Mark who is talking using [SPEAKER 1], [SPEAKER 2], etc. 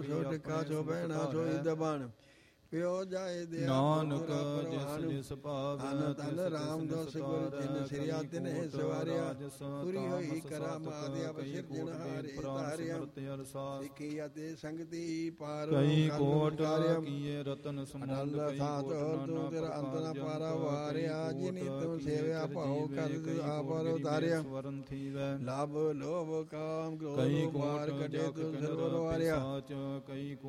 [SPEAKER 1] ਸੋ ਟਿਕਾ ਸੋ ਬਹਿਣਾ ਸੋਈ ਦਬਾਨ ਪਿਓ ਜਾਏ ਦੇ
[SPEAKER 2] ਨਾਨਕ ਜਿਸ ਜਿਸ ਭਾਵੈ
[SPEAKER 1] ਧਨ ਧਨ ਰਾਮਦਾਸ ਗੁਰ ਜਿਨ ਸਿਰਿਆ ਤਿਨਹਿ ਸਵਾਰਿਆ ਪੂਰੀ ਹੋਈ ਕਰਾਮ ਆਦਿ ਅਵ ਸਿਰਜਣ ਹਾਰੇ ਧਾਰਿਆ ਸਿੱਖੀ ਅਤੇ ਸੰਗਤੀ ਪਾਰ
[SPEAKER 2] ਕਈ ਕੋਟ ਕੀਏ ਰਤਨ ਸਮੁੰਦ ਕਈ
[SPEAKER 1] ਸਾਥ
[SPEAKER 2] ਕੋਟ
[SPEAKER 1] ਤੂੰ ਤੇਰਾ ਅੰਤ ਨ ਪਾਰਾ ਵਾਰਿਆ ਜਿਨੀ ਤੂੰ ਸੇਵਿਆ ਭਾਉ ਕਰ ਆਪਰ ਉਤਾਰਿਆ
[SPEAKER 2] ਸਵਰਨ ਥੀਵੈ
[SPEAKER 1] ਲਾਭ ਲੋਭ ਕਾਮ
[SPEAKER 2] ਕਈ
[SPEAKER 1] ਕ੍ਰੋਧ ਮਾਰ
[SPEAKER 2] ਕੋਟ
[SPEAKER 1] ਕਟੇ ਤੂੰ
[SPEAKER 2] ਜਗ
[SPEAKER 1] ਸਰਵਰ ਵਾਰਿਆ
[SPEAKER 2] ਕਈ